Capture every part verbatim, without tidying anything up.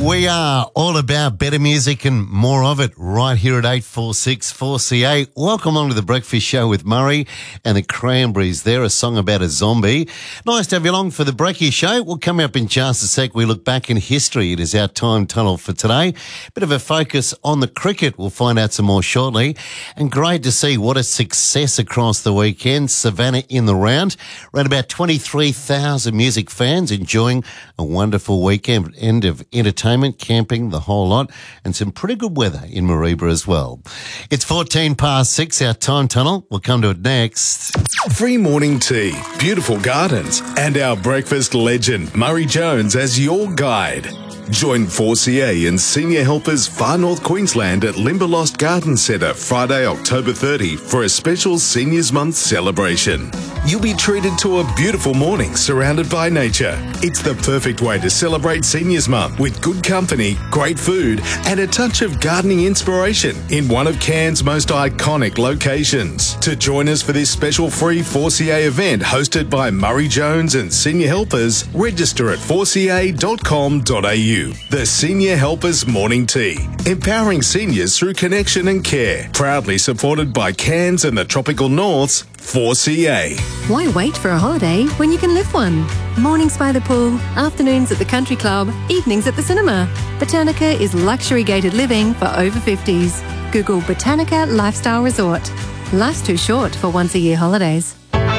We are all about better music and more of it right here at eight four six four C A. Welcome on to the Breakfast Show with Murray and the Cranberries there, a song about a zombie. Nice to have you along for the Breaky Show. We'll come up in just a sec. We look back in history. It is our time tunnel for today. Bit of a focus on the cricket. We'll find out some more shortly. And great to see what a success across the weekend. Savannah in the round. Around about twenty-three thousand music fans enjoying a wonderful weekend end of entertainment, camping, the whole lot, and some pretty good weather in Mareeba as well. It's fourteen past six, our time tunnel. We'll come to it next. Free morning tea, beautiful gardens, and our breakfast legend, Murray Jones, as your guide. Join four C A and Senior Helpers Far North Queensland at Limberlost Garden Centre Friday, October thirtieth for a special Seniors Month celebration. You'll be treated to a beautiful morning surrounded by nature. It's the perfect way to celebrate Seniors Month with good company, great food, and a touch of gardening inspiration in one of Cairns' most iconic locations. To join us for this special free four C A event hosted by Murray Jones and Senior Helpers, register at four c a dot com dot a u. The Senior Helpers Morning Tea, empowering seniors through connection and care. Proudly supported by Cairns and the Tropical North's four C A. Why wait for a holiday when you can live one? Mornings by the pool, afternoons at the country club, evenings at the cinema. Botanica is luxury gated living for over fifties. Google Botanica Lifestyle Resort. Life's too short for once a year holidays.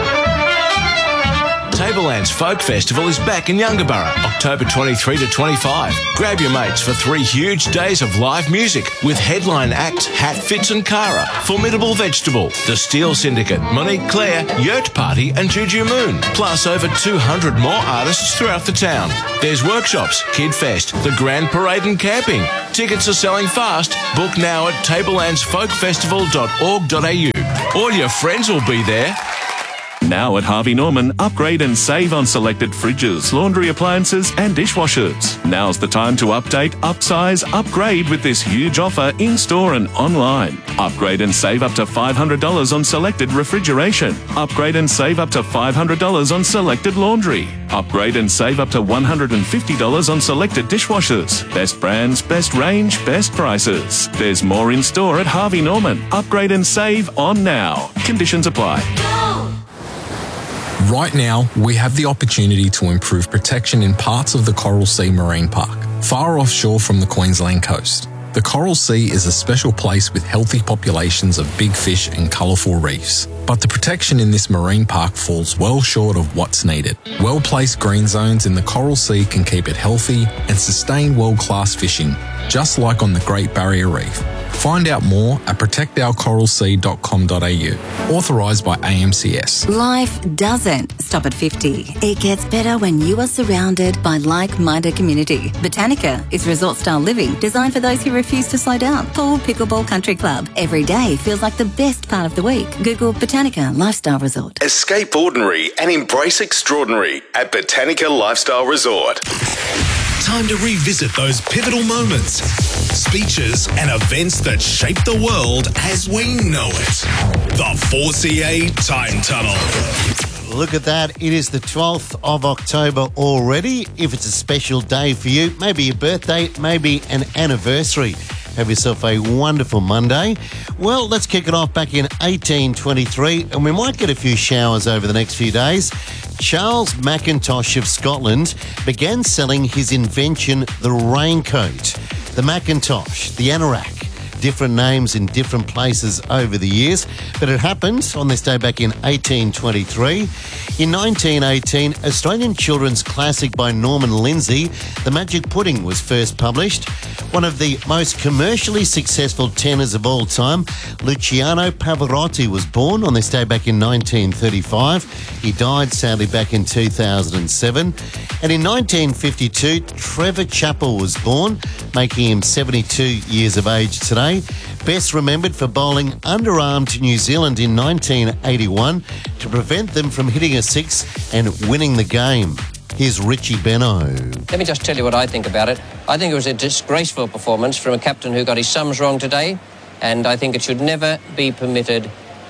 Tablelands Folk Festival is back in Yungaburra, October twenty-third to twenty-fifth. Grab your mates for three huge days of live music with headline acts Hatfits and Cara, Formidable Vegetable, The Steel Syndicate, Monique Claire, Yurt Party and Juju Moon, plus over two hundred more artists throughout the town. There's workshops, Kid Fest, the Grand Parade and camping. Tickets are selling fast. Book now at tablelands folk festival dot org dot a u. All your friends will be there. Now at Harvey Norman, upgrade and save on selected fridges, laundry appliances and dishwashers. Now's the time to update, upsize, upgrade with this huge offer in-store and online. Upgrade and save up to five hundred dollars on selected refrigeration. Upgrade and save up to five hundred dollars on selected laundry. Upgrade and save up to one hundred fifty dollars on selected dishwashers. Best brands, best range, best prices. There's more in-store at Harvey Norman. Upgrade and save on now. Conditions apply. Right now, we have the opportunity to improve protection in parts of the Coral Sea Marine Park, far offshore from the Queensland coast. The Coral Sea is a special place with healthy populations of big fish and colourful reefs. But the protection in this marine park falls well short of what's needed. Well-placed green zones in the Coral Sea can keep it healthy and sustain world-class fishing, just like on the Great Barrier Reef. Find out more at protect our coral sea dot com dot a u. Authorised by A M C S. Life doesn't stop at fifty. It gets better when you are surrounded by like-minded community. Botanica is resort-style living designed for those who refuse to slow down. Pool, pickleball, country club. Every day feels like the best part of the week. Google Botanica Lifestyle Resort. Escape ordinary and embrace extraordinary at Botanica Lifestyle Resort. Time to revisit those pivotal moments, speeches and events that shaped the world as we know it. The four C A Time Tunnel. Look at that. It is the twelfth of October already. If it's a special day for you, maybe your birthday, maybe an anniversary. Have yourself a wonderful Monday. Well, let's kick it off back in eighteen twenty-three, and we might get a few showers over the next few days. Charles Mackintosh of Scotland began selling his invention, the raincoat. The Mackintosh, the anorak. Different names in different places over the years, but it happened on this day back in eighteen twenty-three. In nineteen eighteen, Australian children's classic by Norman Lindsay, The Magic Pudding, was first published. One of the most commercially successful tenors of all time, Luciano Pavarotti, was born on this day back in nineteen thirty-five. He died sadly back in two thousand seven. And in nineteen fifty-two, Trevor Chappell was born, making him seventy-two years of age today. Best remembered for bowling underarm to New Zealand in nineteen eighty-one to prevent them from hitting a six and winning the game. Here's Richie Benno. Let me just tell you what I think about it. I think it was a disgraceful performance from a captain who got his sums wrong today, and I think it should never be permitted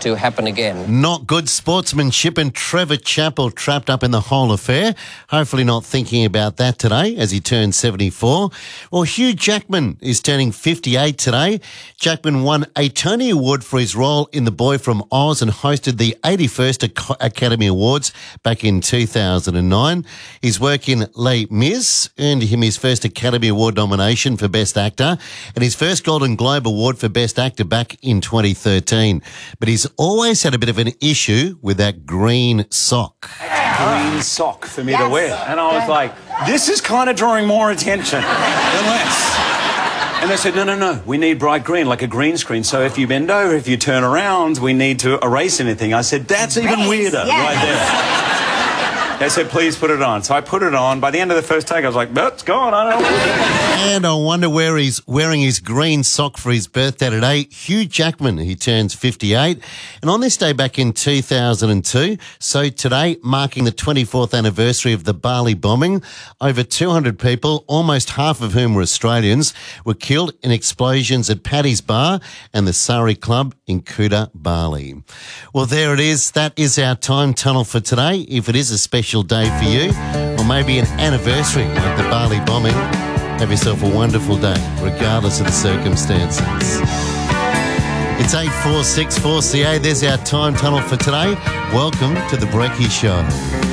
to happen again. Not good sportsmanship, and Trevor Chappell trapped up in the whole affair. Hopefully not thinking about that today as he turns seventy-four. Well, Hugh Jackman is turning fifty-eight today. Jackman won a Tony Award for his role in The Boy from Oz and hosted the eighty-first Academy Awards back in two thousand nine. His work in Les Mis earned him his first Academy Award nomination for Best Actor and his first Golden Globe Award for Best Actor back in twenty thirteen. But he's always had a bit of an issue with that green sock. Green sock for me yes. to wear. And I was like, this is kind of drawing more attention than less. And they said, no, no, no, we need bright green, like a green screen. So if you bend over, if you turn around, we need to erase anything. I said, that's even Erase, weirder yeah. right there. They said, please put it on. So I put it on. By the end of the first take, I was like, oh, it's gone. I don't know. And I wonder where he's wearing his green sock for his birthday today. Hugh Jackman, he turns fifty-eight. And on this day back in two thousand two, so today marking the twenty-fourth anniversary of the Bali bombing, over two hundred people, almost half of whom were Australians, were killed in explosions at Paddy's Bar and the Sari Club in Kuta, Bali. Well, there it is. That is our time tunnel for today. If it is a special day for you, or maybe an anniversary like the Bali bombing, have yourself a wonderful day, regardless of the circumstances. It's eight four six four C A. There's our time tunnel for today. Welcome to the Brekkie Show.